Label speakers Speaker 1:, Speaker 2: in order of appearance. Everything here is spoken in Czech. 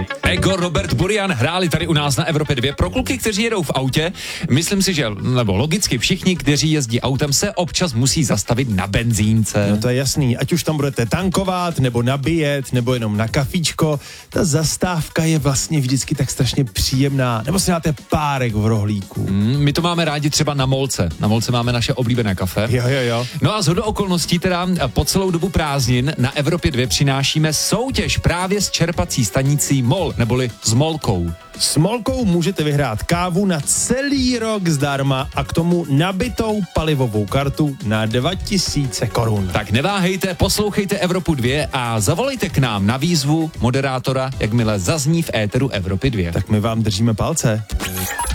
Speaker 1: Ego, Robert Burian hráli tady u nás na Evropě 2 pro kluky, kteří jedou v autě. Myslím si, že, nebo logicky všichni, kteří jezdí autem, se občas musí zastavit na benzínce.
Speaker 2: No to je jasný, ať už tam budete tankovat, nebo nabíjet, nebo jenom na kafíčko, ta zastávka je vlastně vždycky tak strašně příjemná, nebo si dáte párek v rohlíku.
Speaker 1: My to máme rádi třeba na Molce. Na Molce máme naše oblíbené kafe.
Speaker 2: Jo.
Speaker 1: No a shodou okolností teda po celou dobu prázdnin na Evropě 2 přinášíme soutěž právě s čerpací stanicí MOL, neboli s Molkou.
Speaker 2: S Molkou můžete vyhrát kávu na celý rok zdarma a k tomu nabitou palivovou kartu na 2000 korun.
Speaker 1: Tak neváhejte, poslouchejte Evropu 2 a zavolejte k nám na výzvu moderátora, jakmile zazní v éteru Evropy 2.
Speaker 2: Tak my vám držíme palce.